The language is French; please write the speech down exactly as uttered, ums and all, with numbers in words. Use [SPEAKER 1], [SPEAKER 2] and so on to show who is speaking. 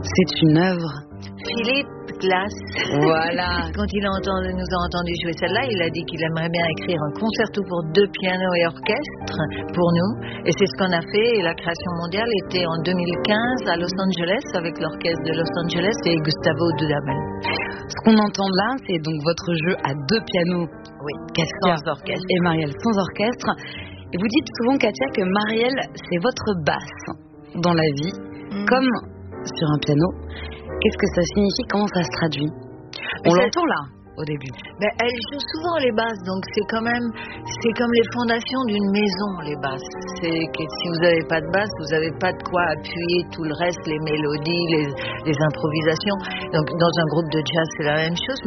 [SPEAKER 1] C'est une œuvre.
[SPEAKER 2] Philippe Glass.
[SPEAKER 1] Voilà.
[SPEAKER 2] Quand il a entendu, nous a entendu jouer celle-là, il a dit qu'il aimerait bien écrire un concerto pour deux pianos et orchestre pour nous. Et c'est ce qu'on a fait. Et la création mondiale était en deux mille quinze à Los Angeles avec l'orchestre de Los Angeles et Gustavo Dudamel.
[SPEAKER 1] Ce qu'on entend là, c'est donc votre jeu à deux pianos.
[SPEAKER 2] Oui,
[SPEAKER 1] Katia
[SPEAKER 2] sans orchestre.
[SPEAKER 1] et Marielle sans orchestre. Et vous dites souvent, Katia, que Marielle, c'est votre basse dans la vie, mmh. comme sur un piano. Qu'est-ce que ça signifie? Comment ça se traduit? On l'entend là, au début.
[SPEAKER 2] Ben, elle joue souvent les basses, donc c'est quand même, c'est comme les fondations d'une maison, les basses. C'est que si vous n'avez pas de basse, vous n'avez pas de quoi appuyer tout le reste, les mélodies, les, les improvisations. Donc dans un groupe de jazz, c'est la même chose.